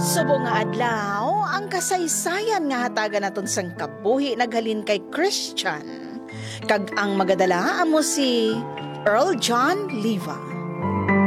Subong nga adlaw, ang kasaysayan nga hatagan naton sang kabuhi naghalin kay Christian. Kag ang magadala amo si Earl John Liva.